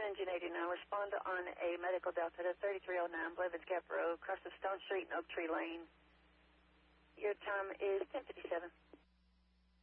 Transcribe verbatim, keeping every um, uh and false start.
Engine eighty-nine, respond on a medical delta to thirty-three oh nine Blevins Gap Road, across the Stone Street and Oak Tree Lane. Your time is ten fifty-seven.